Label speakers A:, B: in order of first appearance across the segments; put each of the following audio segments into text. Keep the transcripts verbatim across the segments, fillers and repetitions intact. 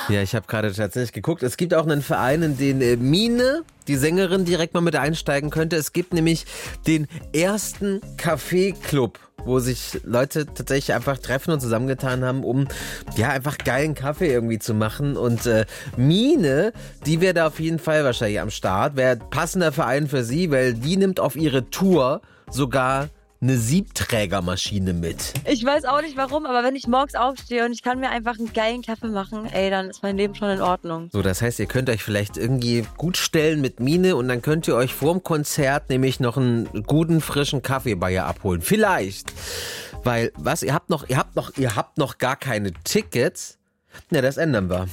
A: Ja, ich habe gerade tatsächlich geguckt. Es gibt auch einen Verein, in den äh, Mine, die Sängerin, direkt mal mit einsteigen könnte. Es gibt nämlich den ersten Kaffeeclub, wo sich Leute tatsächlich einfach treffen und zusammengetan haben, um ja einfach geilen Kaffee irgendwie zu machen. Und äh, Mine, die wäre da auf jeden Fall wahrscheinlich am Start. Wäre passender Verein für sie, weil die nimmt auf ihre Tour sogar eine Siebträgermaschine mit.
B: Ich weiß auch nicht warum, aber wenn ich morgens aufstehe und ich kann mir einfach einen geilen Kaffee machen, ey, dann ist mein Leben schon in Ordnung.
A: So, das heißt, ihr könnt euch vielleicht irgendwie gut stellen mit Mine und dann könnt ihr euch vorm Konzert nämlich noch einen guten, frischen Kaffee bei ihr abholen. Vielleicht. Weil, was, ihr habt noch, ihr habt noch, ihr habt noch gar keine Tickets? Ja, das ändern wir.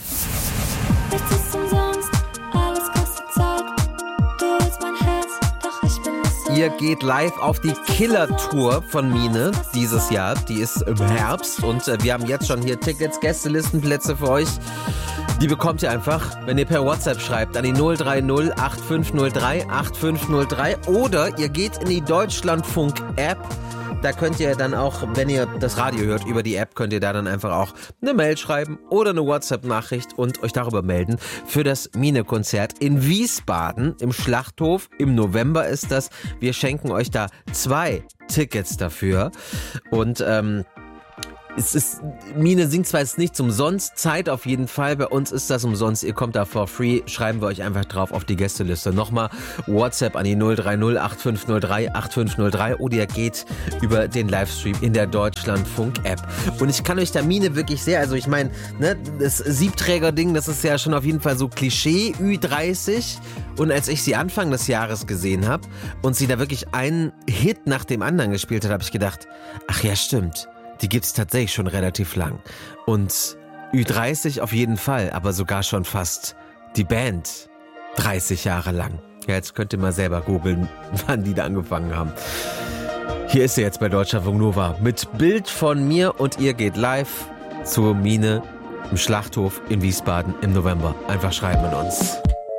A: Ihr geht live auf die Killer-Tour von Mine dieses Jahr. Die ist im Herbst und äh, wir haben jetzt schon hier Tickets, Gästelistenplätze für euch. Die bekommt ihr einfach, wenn ihr per WhatsApp schreibt, an die null drei null acht fünf null drei acht fünf null drei oder ihr geht in die Deutschlandfunk-App. Da könnt ihr dann auch, wenn ihr das Radio hört, über die App könnt ihr da dann einfach auch eine Mail schreiben oder eine WhatsApp-Nachricht und euch darüber melden für das Mine-Konzert in Wiesbaden im Schlachthof. Im November ist das. Wir schenken euch da zwei Tickets dafür. Und ähm, es ist, Mine singt zwar jetzt nichts umsonst, Zeit auf jeden Fall, bei uns ist das umsonst, ihr kommt da for free, schreiben wir euch einfach drauf auf die Gästeliste. Nochmal WhatsApp an die null drei null acht fünf null drei acht fünf null drei oder ihr geht über den Livestream in der Deutschlandfunk-App. Und ich kann euch da Mine wirklich sehr, also ich meine, ne, das Siebträger-Ding, das ist ja schon auf jeden Fall so Klischee, Ü dreißig. Und als ich sie Anfang des Jahres gesehen habe und sie da wirklich einen Hit nach dem anderen gespielt hat, habe ich gedacht, ach ja, stimmt. Die gibt's tatsächlich schon relativ lang. Und Ü dreißig auf jeden Fall, aber sogar schon fast die Band dreißig Jahre lang. Ja, jetzt könnt ihr mal selber googeln, wann die da angefangen haben. Hier ist sie jetzt bei Deutschlandfunk Nova mit Bild von mir und ihr geht live zur Mine im Schlachthof in Wiesbaden im November. Einfach schreiben an uns.